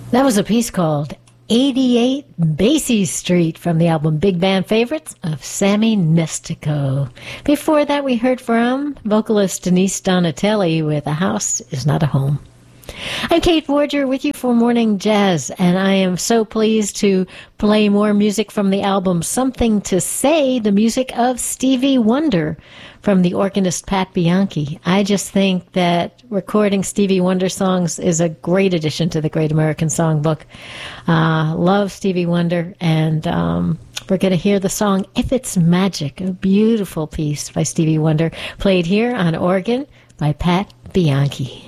That was a piece called 88 Basie Street from the album Big Band Favorites of Sammy Nestico. Before that, we heard from vocalist Denise Donatelli with A House Is Not a Home. I'm Kate Forger with you for Morning Jazz, and I am so pleased to play more music from the album Something to Say, the music of Stevie Wonder from the organist Pat Bianchi. I just think that recording Stevie Wonder songs is a great addition to the Great American Songbook. Love Stevie Wonder, and we're going to hear the song If It's Magic, a beautiful piece by Stevie Wonder, played here on organ by Pat Bianchi.